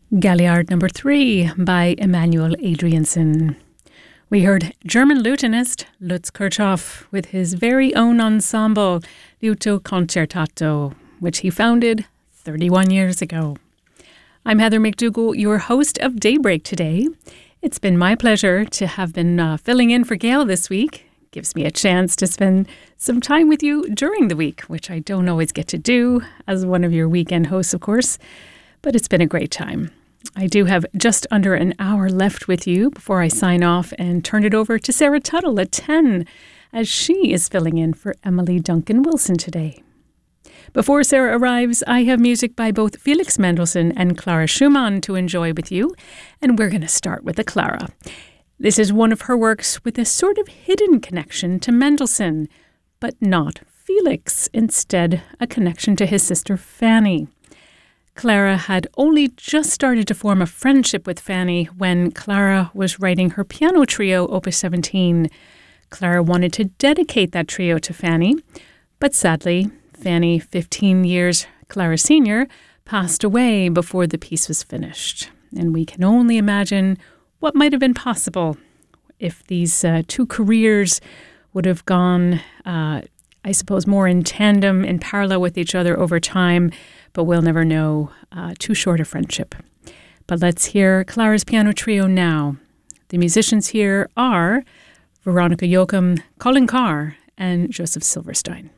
Galliard number 3 by Emanuel Adrianson. We heard German lutenist Lutz Kirchhoff with his very own ensemble, Liuto Concertato, which he founded 31 years ago. I'm Heather McDougall, your host of Daybreak today. It's been my pleasure to have been filling in for Gail this week. Gives me a chance to spend some time with you during the week, which I don't always get to do as one of your weekend hosts, of course, but it's been a great time. I do have just under an hour left with you before I sign off and turn it over to Sarah Tuttle at 10, as she is filling in for Emily Duncan Wilson today. Before Sarah arrives, I have music by both Felix Mendelssohn and Clara Schumann to enjoy with you, and we're going to start with the Clara. This is one of her works with a sort of hidden connection to Mendelssohn, but not Felix, instead a connection to his sister Fanny. Clara had only just started to form a friendship with Fanny when Clara was writing her piano trio, Opus 17. Clara wanted to dedicate that trio to Fanny, but sadly, Fanny, 15 years Clara Sr., passed away before the piece was finished. And we can only imagine what might have been possible if these two careers would have gone, I suppose, more in tandem, in parallel with each other over time, but we'll never know. Too short a friendship. But let's hear Clara's piano trio now. The musicians here are Veronica Yoakum, Colin Carr, and Joseph Silverstein.